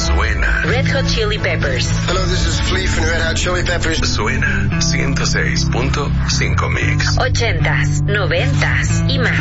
Suena Red Hot Chili Peppers. Hello, this is Flea from Red Hot Chili Peppers. Suena 106.5 Mix. 80s, 90s y más.